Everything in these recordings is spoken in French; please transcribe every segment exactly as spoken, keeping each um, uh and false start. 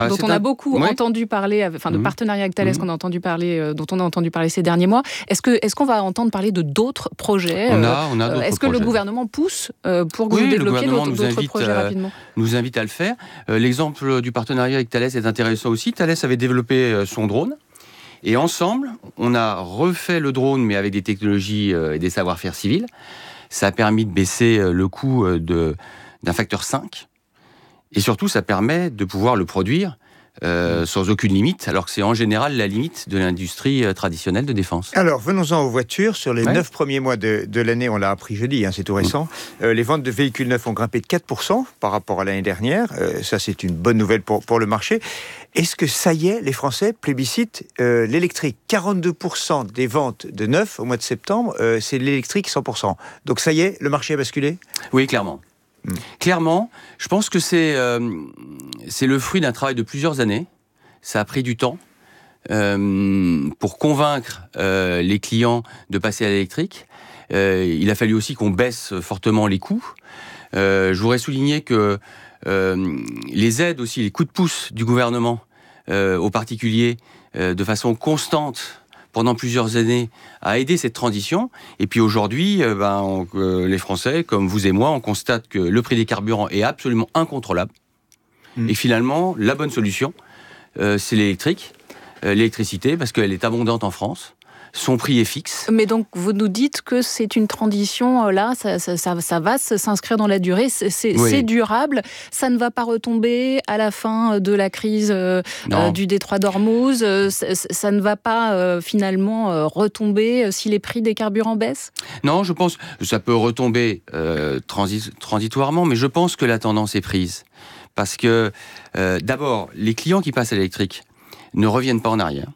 ah, dont on a un... beaucoup oui. entendu parler, enfin de mmh. partenariat avec Thales mmh. qu'on a entendu parler, euh, dont on a entendu parler ces derniers mois. Est-ce que est-ce qu'on va entendre parler de d'autres projets? On a, on a d'autres euh, Est-ce que projets. le gouvernement pousse euh, pour que oui, vous développiez d'autres, nous d'autres invite, projets euh, rapidement? Nous invite à le faire. Euh, l'exemple du partenariat avec Thales est intéressant aussi. Thales avait développé euh, son drone. Et ensemble, on a refait le drone, mais avec des technologies euh, et des savoir-faire civils. Ça a permis de baisser euh, le coût euh, de, d'un facteur cinq. Et surtout, ça permet de pouvoir le produire euh, mmh. sans aucune limite, alors que c'est en général la limite de l'industrie euh, traditionnelle de défense. Alors, venons-en aux voitures. Sur les neuf ouais. premiers mois de, de l'année, on l'a appris jeudi, hein, c'est tout récent, mmh. euh, les ventes de véhicules neufs ont grimpé de quatre pour cent par rapport à l'année dernière. Euh, ça, c'est une bonne nouvelle pour, pour le marché. Est-ce que ça y est, les Français plébiscitent euh, l'électrique? quarante-deux pour cent des ventes de neufs au mois de septembre, euh, c'est l'électrique cent pour cent. Donc ça y est, le marché a basculé? Oui, clairement. Mmh. Clairement, je pense que c'est, euh, c'est le fruit d'un travail de plusieurs années. Ça a pris du temps euh, pour convaincre euh, les clients de passer à l'électrique. Euh, il a fallu aussi qu'on baisse fortement les coûts. Euh, je voudrais souligner que euh, les aides aussi, les coups de pouce du gouvernement euh, aux particuliers euh, de façon constante pendant plusieurs années, à aider cette transition. Et puis aujourd'hui, euh, ben, on, euh, les Français, comme vous et moi, on constate que le prix des carburants est absolument incontrôlable. Mmh. Et finalement, la bonne solution, euh, c'est l'électrique, euh, l'électricité, parce qu'elle est abondante en France. Son prix est fixe. Mais donc, vous nous dites que c'est une transition, là, ça, ça, ça, ça va s'inscrire dans la durée, c'est, c'est, oui. c'est durable, ça ne va pas retomber à la fin de la crise euh, euh, du détroit d'Ormuz, euh, ça, ça ne va pas euh, finalement euh, retomber si les prix des carburants baissent? Non, je pense que ça peut retomber euh, transi- transitoirement, mais je pense que la tendance est prise. Parce que, euh, d'abord, les clients qui passent à l'électrique ne reviennent pas en arrière.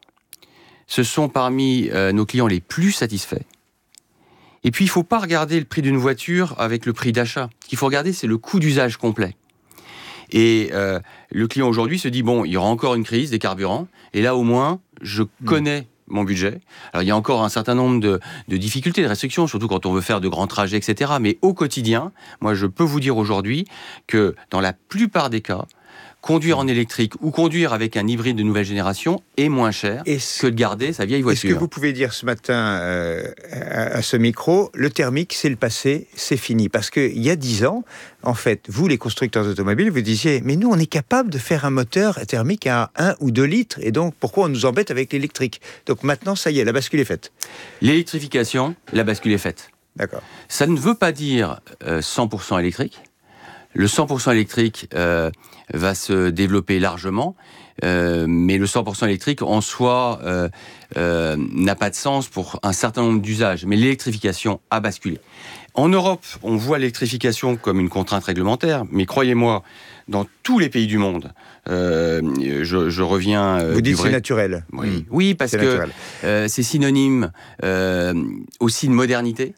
Ce sont parmi euh, nos clients les plus satisfaits. Et puis, il ne faut pas regarder le prix d'une voiture avec le prix d'achat. Ce qu'il faut regarder, c'est le coût d'usage complet. Et euh, le client aujourd'hui se dit, bon, il y aura encore une crise des carburants, et là, au moins, je mmh. connais mon budget. Alors, il y a encore un certain nombre de, de difficultés, de restrictions, surtout quand on veut faire de grands trajets, et cetera. Mais au quotidien, moi, je peux vous dire aujourd'hui que dans la plupart des cas, conduire en électrique ou conduire avec un hybride de nouvelle génération est moins cher est-ce, que de garder sa vieille voiture. Est-ce que vous pouvez dire ce matin euh, à, à ce micro, le thermique, c'est le passé, c'est fini? Parce qu'il y a dix ans, en fait, vous, les constructeurs automobiles, vous disiez, mais nous, on est capable de faire un moteur thermique à un ou deux litres, et donc pourquoi on nous embête avec l'électrique? Donc maintenant, ça y est, la bascule est faite. L'électrification, la bascule est faite. D'accord. Ça ne veut pas dire euh, cent pour cent électrique. Le cent pour cent électrique euh, va se développer largement, euh, mais le cent pour cent électrique en soi euh, euh, n'a pas de sens pour un certain nombre d'usages. Mais l'électrification a basculé. En Europe, on voit l'électrification comme une contrainte réglementaire, mais croyez-moi, dans tous les pays du monde, euh, je, je reviens... Euh, Vous dites vrai... c'est naturel. Oui, mmh. oui parce c'est que euh, c'est synonyme euh, aussi de modernité.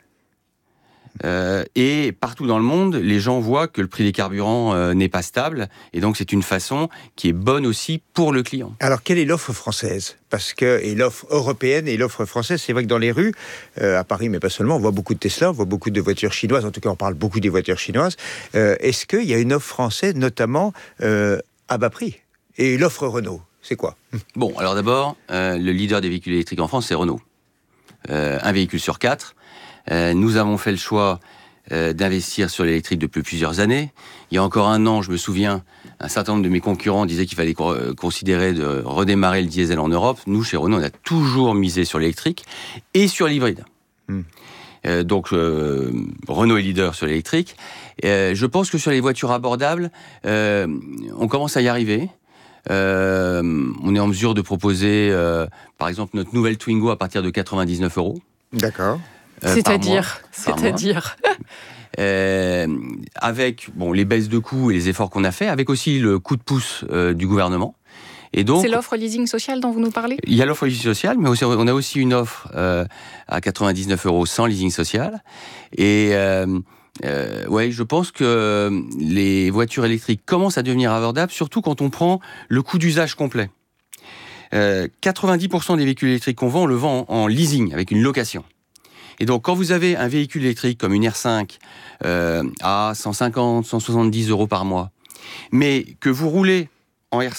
Euh, et partout dans le monde, les gens voient que le prix des carburants euh, n'est pas stable, et donc c'est une façon qui est bonne aussi pour le client. Alors, quelle est l'offre française? Parce que, et l'offre européenne et l'offre française, c'est vrai que dans les rues, euh, à Paris, mais pas seulement, on voit beaucoup de Tesla, on voit beaucoup de voitures chinoises, en tout cas on parle beaucoup des voitures chinoises. Euh, est-ce qu'il y a une offre française, notamment euh, à bas prix? Et l'offre Renault, c'est quoi? Bon, alors d'abord, euh, le leader des véhicules électriques en France, c'est Renault. Euh, un véhicule sur quatre. Euh, nous avons fait le choix euh, d'investir sur l'électrique depuis plusieurs années. Il y a encore un an, je me souviens, un certain nombre de mes concurrents disaient qu'il fallait co- considérer de redémarrer le diesel en Europe. Nous, chez Renault, on a toujours misé sur l'électrique et sur l'hybride. Mmh. Euh, donc, euh, Renault est leader sur l'électrique. Euh, je pense que sur les voitures abordables, euh, on commence à y arriver. Euh, on est en mesure de proposer, euh, par exemple, notre nouvelle Twingo à partir de quatre-vingt-dix-neuf euros. D'accord. Euh, c'est-à-dire, c'est-à-dire. Euh, avec bon, les baisses de coûts et les efforts qu'on a fait, avec aussi le coup de pouce euh, du gouvernement. Et donc, c'est l'offre leasing social dont vous nous parlez? Il y a l'offre leasing social, mais aussi, on a aussi une offre euh, à quatre-vingt-dix-neuf euros sans leasing social. Et euh, euh, ouais, je pense que les voitures électriques commencent à devenir abordables, surtout quand on prend le coût d'usage complet. Euh, quatre-vingt-dix pour cent des véhicules électriques qu'on vend, on le vend en, en leasing, avec une location. Et donc, quand vous avez un véhicule électrique comme une R cinq euh, à cent cinquante, cent soixante-dix euros par mois, mais que vous roulez en R